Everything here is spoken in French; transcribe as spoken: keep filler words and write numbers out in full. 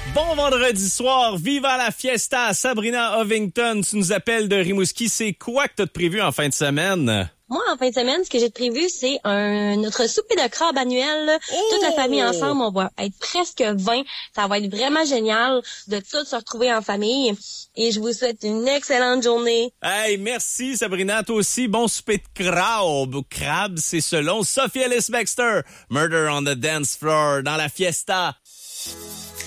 Bon vendredi soir, viva la fiesta! Sabrina Ovington, tu nous appelles de Rimouski. C'est quoi que tu as de prévu en fin de semaine? Moi, en fin de semaine, ce que j'ai prévu, c'est un notre souper de crabe annuel. Là. Oh! Toute la famille ensemble, on va être presque vingt. Ça va être vraiment génial de tous se retrouver en famille. Et je vous souhaite une excellente journée. Hey, merci Sabrina, toi aussi. Bon souper de crabe. Crabe, c'est selon Sophie Ellis Baxter. Murder on the Dance Floor dans la fiesta.